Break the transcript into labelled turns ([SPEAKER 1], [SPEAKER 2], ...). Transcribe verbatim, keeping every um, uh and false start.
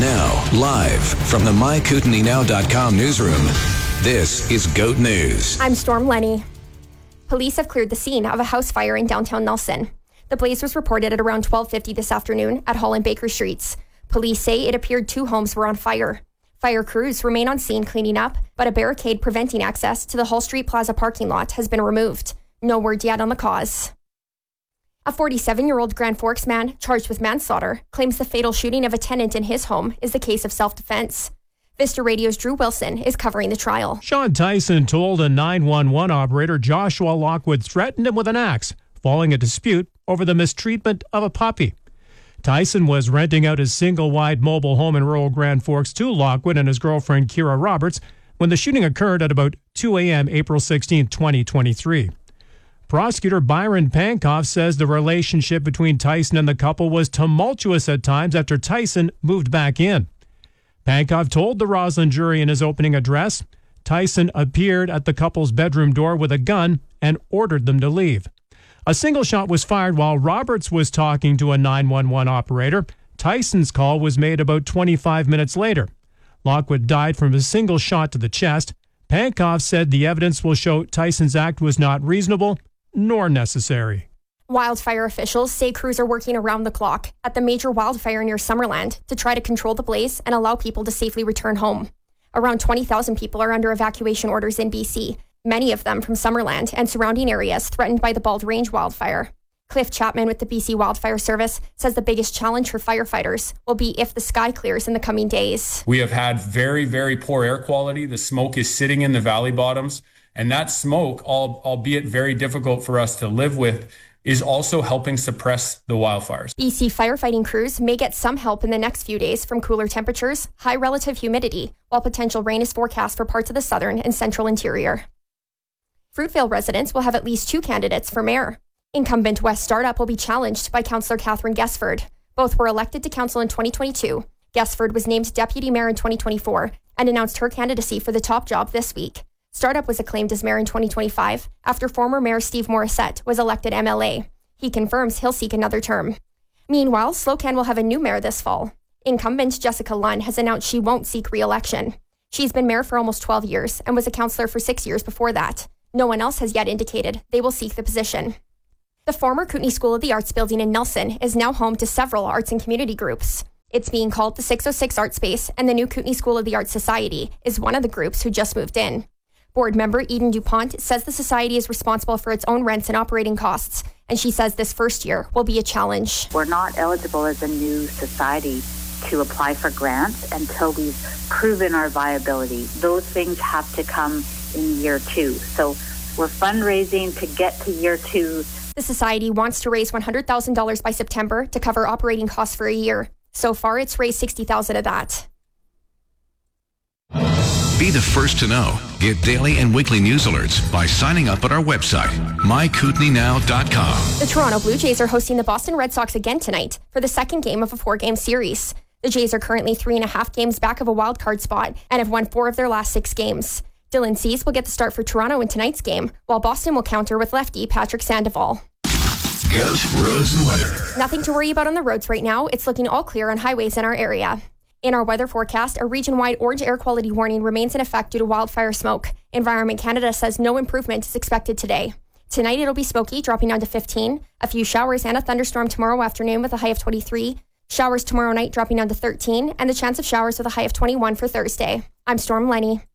[SPEAKER 1] Now, live from the my kootenai now dot com newsroom, this is GOAT News.
[SPEAKER 2] I'm Storm Lenny. Police have cleared the scene of a house fire in downtown Nelson. The blaze was reported at around twelve fifty this afternoon at Hall and Baker Streets. Police say it appeared two homes were on fire. Fire crews remain on scene cleaning up, but a barricade preventing access to the Hall Street Plaza parking lot has been removed. No word yet on the cause. A forty-seven-year-old Grand Forks man charged with manslaughter claims the fatal shooting of a tenant in his home is the case of self-defense. Vista Radio's Drew Wilson is covering the trial.
[SPEAKER 3] Sean Tyson told a nine one one operator Joshua Lockwood threatened him with an axe, following a dispute over the mistreatment of a puppy. Tyson was renting out his single-wide mobile home in rural Grand Forks to Lockwood and his girlfriend Kira Roberts when the shooting occurred at about two a.m. April sixteenth, twenty twenty-three. Prosecutor Byron Pankoff says the relationship between Tyson and the couple was tumultuous at times after Tyson moved back in. Pankoff told the Roslyn jury in his opening address, Tyson appeared at the couple's bedroom door with a gun and ordered them to leave. A single shot was fired while Roberts was talking to a nine one one operator. Tyson's call was made about twenty-five minutes later. Lockwood died from a single shot to the chest. Pankoff said the evidence will show Tyson's act was not reasonable nor necessary.
[SPEAKER 2] Wildfire officials say crews are working around the clock at the major wildfire near Summerland to try to control the blaze and allow people to safely return home. Around twenty thousand people are under evacuation orders in B C, many of them from Summerland and surrounding areas threatened by the Bald Range wildfire. Cliff Chapman with the B C Wildfire Service says the biggest challenge for firefighters will be if the sky clears in the coming days.
[SPEAKER 4] We have had very, very poor air quality. The smoke is sitting in the valley bottoms, and that smoke, albeit very difficult for us to live with, is also helping suppress the wildfires.
[SPEAKER 2] B C firefighting crews may get some help in the next few days from cooler temperatures, high relative humidity, while potential rain is forecast for parts of the southern and central interior. Fruitvale residents will have at least two candidates for mayor. Incumbent West Startup will be challenged by Councillor Catherine Gesford. Both were elected to council in twenty twenty-two. Gesford was named deputy mayor in twenty twenty-four and announced her candidacy for the top job this week. Startup was acclaimed as mayor in twenty twenty-five after former Mayor Steve Morissette was elected M L A. He confirms he'll seek another term. Meanwhile, Slocan will have a new mayor this fall. Incumbent Jessica Lunn has announced she won't seek re-election. She's been mayor for almost twelve years and was a councillor for six years before that. No one else has yet indicated they will seek the position. The former Kootenai School of the Arts building in Nelson is now home to several arts and community groups. It's being called the six oh six Art Space, and the new Kootenai School of the Arts Society is one of the groups who just moved in. Board member Eden DuPont says the society is responsible for its own rents and operating costs, and she says this first year will be a challenge.
[SPEAKER 5] We're not eligible as a new society to apply for grants until we've proven our viability. Those things have to come in year two. So we're fundraising to get to year two.
[SPEAKER 2] The society wants to raise one hundred thousand dollars by September to cover operating costs for a year. So far, it's raised sixty thousand dollars of that.
[SPEAKER 1] Be the first to know. Get daily and weekly news alerts by signing up at our website, my kootenai now dot com.
[SPEAKER 2] The Toronto Blue Jays are hosting the Boston Red Sox again tonight for the second game of a four-game series. The Jays are currently three and a half games back of a wild card spot and have won four of their last six games. Dylan Cease will get the start for Toronto in tonight's game, while Boston will counter with lefty Patrick Sandoval.
[SPEAKER 1] GOAT roads and weather.
[SPEAKER 2] Nothing to worry about on the roads right now. It's looking all clear on highways in our area. In our weather forecast, a region-wide orange air quality warning remains in effect due to wildfire smoke. Environment Canada says no improvement is expected today. Tonight it'll be smoky, dropping down to fifteen. A few showers and a thunderstorm tomorrow afternoon with a high of twenty-three. Showers tomorrow night dropping down to thirteen. And the chance of showers with a high of twenty-one for Thursday. I'm Storm Lenny.